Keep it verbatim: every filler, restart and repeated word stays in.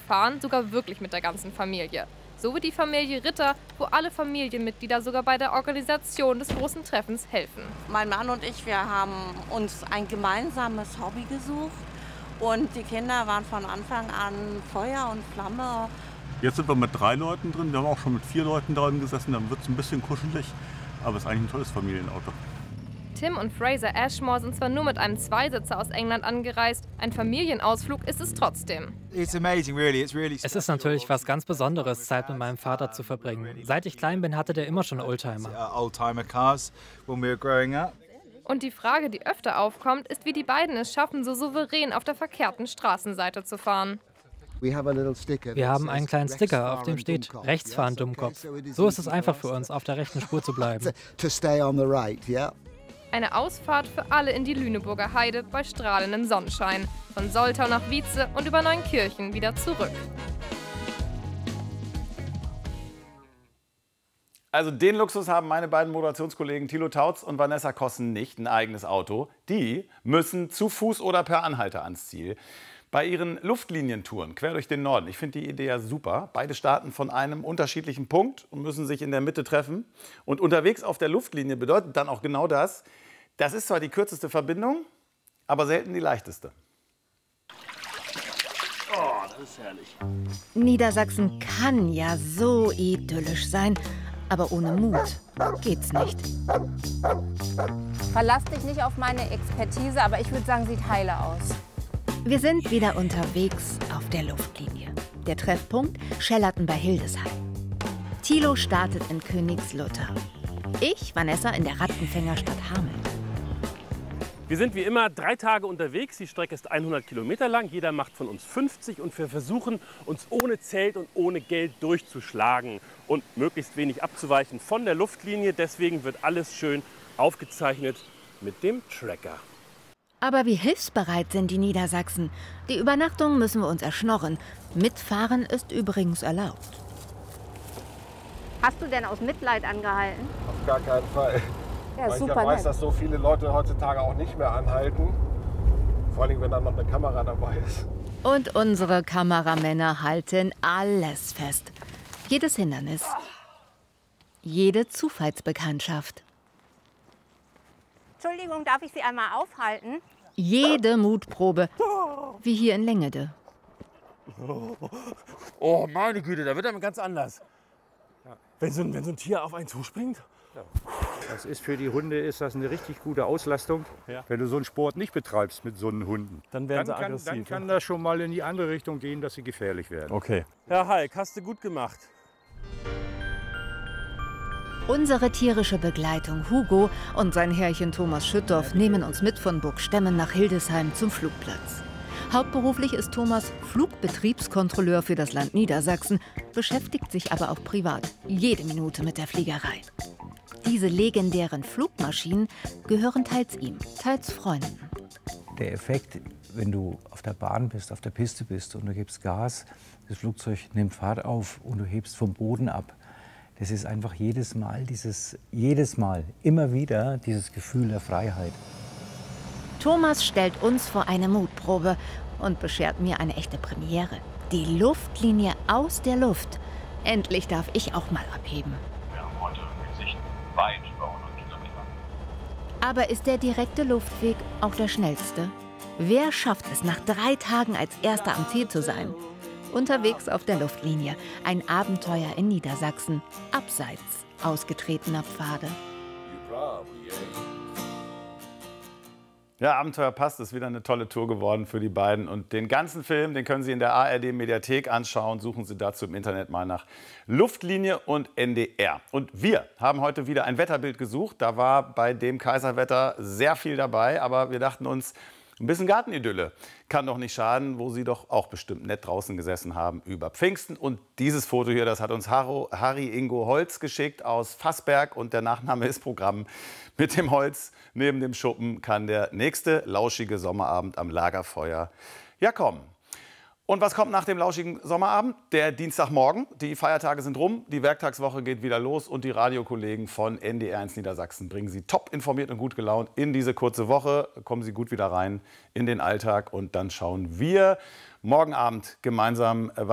fahren sogar wirklich mit der ganzen Familie. So wie die Familie Ritter, wo alle Familienmitglieder sogar bei der Organisation des großen Treffens helfen. Mein Mann und ich, wir haben uns ein gemeinsames Hobby gesucht. Und die Kinder waren von Anfang an Feuer und Flamme. Jetzt sind wir mit drei Leuten drin. Wir haben auch schon mit vier Leuten drin gesessen. Dann wird es ein bisschen kuschelig. Aber es ist eigentlich ein tolles Familienauto. Tim und Fraser Ashmore sind zwar nur mit einem Zweisitzer aus England angereist, ein Familienausflug ist es trotzdem. Es ist natürlich was ganz Besonderes, Zeit mit meinem Vater zu verbringen. Seit ich klein bin, hatte der immer schon Oldtimer. Und die Frage, die öfter aufkommt, ist, wie die beiden es schaffen, so souverän auf der verkehrten Straßenseite zu fahren. Wir haben einen kleinen Sticker, auf dem steht rechts fahren, Dummkopf. So ist es einfach für uns, auf der rechten Spur zu bleiben. Eine Ausfahrt für alle in die Lüneburger Heide bei strahlendem Sonnenschein. Von Soltau nach Wietze und über Neunkirchen wieder zurück. Also den Luxus haben meine beiden Moderationskollegen Thilo Tautz und Vanessa Kossen nicht, ein eigenes Auto. Die müssen zu Fuß oder per Anhalter ans Ziel. Bei ihren Luftlinientouren quer durch den Norden, ich finde die Idee ja super. Beide starten von einem unterschiedlichen Punkt und müssen sich in der Mitte treffen. Und unterwegs auf der Luftlinie bedeutet dann auch genau das. Das ist zwar die kürzeste Verbindung, aber selten die leichteste. Oh, das ist herrlich. Niedersachsen kann ja so idyllisch sein, aber ohne Mut geht's nicht. Verlass dich nicht auf meine Expertise, aber ich würde sagen, sieht heile aus. Wir sind wieder unterwegs auf der Luftlinie. Der Treffpunkt Schellerten bei Hildesheim. Thilo startet in Königslutter. Ich, Vanessa, in der Rattenfängerstadt Hameln. Wir sind wie immer drei Tage unterwegs. Die Strecke ist hundert Kilometer lang. Jeder macht von uns fünfzig und wir versuchen, uns ohne Zelt und ohne Geld durchzuschlagen und möglichst wenig abzuweichen von der Luftlinie. Deswegen wird alles schön aufgezeichnet mit dem Tracker. Aber wie hilfsbereit sind die Niedersachsen? Die Übernachtung müssen wir uns erschnorren. Mitfahren ist übrigens erlaubt. Hast du denn aus Mitleid angehalten? Auf gar keinen Fall. Ja, Weil super ich ja weiß, nett. dass so viele Leute heutzutage auch nicht mehr anhalten. Vor allem, wenn dann noch eine Kamera dabei ist. Und unsere Kameramänner halten alles fest. Jedes Hindernis. Jede Zufallsbekanntschaft. Entschuldigung, darf ich Sie einmal aufhalten? Jede Mutprobe. Wie hier in Längede. Oh, meine Güte, da wird einem ganz anders. Wenn so, ein, wenn so ein Tier auf einen zuspringt. Das ist für die Hunde ist das eine richtig gute Auslastung. Ja. Wenn du so einen Sport nicht betreibst mit so einen Hunden, dann werden dann sie kann, aggressiv. Dann kann das schon mal in die andere Richtung gehen, dass sie gefährlich werden. Okay. Herr Heik, hast du gut gemacht. Unsere tierische Begleitung Hugo und sein Herrchen Thomas Schüttorf nehmen uns mit von Burgstemmen nach Hildesheim zum Flugplatz. Hauptberuflich ist Thomas Flugbetriebskontrolleur für das Land Niedersachsen, beschäftigt sich aber auch privat jede Minute mit der Fliegerei. Diese legendären Flugmaschinen gehören teils ihm, teils Freunden. Der Effekt, wenn du auf der Bahn bist, auf der Piste bist und du gibst Gas, das Flugzeug nimmt Fahrt auf und du hebst vom Boden ab. Das ist einfach jedes Mal, dieses, jedes Mal, immer wieder dieses Gefühl der Freiheit. Thomas stellt uns vor eine Mutprobe und beschert mir eine echte Premiere. Die Luftlinie aus der Luft. Endlich darf ich auch mal abheben. Wir haben heute in Sicht weit über hundert Kilometer. Aber ist der direkte Luftweg auch der schnellste? Wer schafft es, nach drei Tagen als Erster am Ziel zu sein? Unterwegs auf der Luftlinie. Ein Abenteuer in Niedersachsen, abseits ausgetretener Pfade. Ja, Abenteuer passt, ist wieder eine tolle Tour geworden für die beiden. Und den ganzen Film, den können Sie in der A R D-Mediathek anschauen. Suchen Sie dazu im Internet mal nach Luftlinie und N D R. Und wir haben heute wieder ein Wetterbild gesucht. Da war bei dem Kaiserwetter sehr viel dabei. Aber wir dachten uns, ein bisschen Gartenidylle kann doch nicht schaden, wo Sie doch auch bestimmt nett draußen gesessen haben über Pfingsten. Und dieses Foto hier, das hat uns Harro, Harry Ingo Holz geschickt aus Fassberg. Und der Nachname ist Programm. Mit dem Holz neben dem Schuppen kann der nächste lauschige Sommerabend am Lagerfeuer ja kommen. Und was kommt nach dem lauschigen Sommerabend? Der Dienstagmorgen. Die Feiertage sind rum, die Werktagswoche geht wieder los und die Radiokollegen von N D R eins Niedersachsen bringen Sie top informiert und gut gelaunt in diese kurze Woche. Kommen Sie gut wieder rein in den Alltag und dann schauen wir morgen Abend gemeinsam,